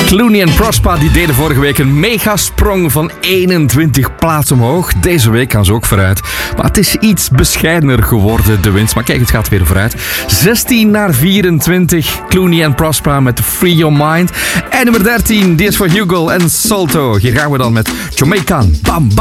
Clooney en Prospa die deden vorige week een megasprong van 21 plaatsen omhoog. Deze week gaan ze ook vooruit. Maar het is iets bescheidener geworden, de winst. Maar kijk, het gaat weer vooruit. 16 naar 24. Clooney en Prospa met Free Your Mind. En nummer 13, die is voor Hugo en Salto. Hier gaan we dan met Jamaican. Bam, bam.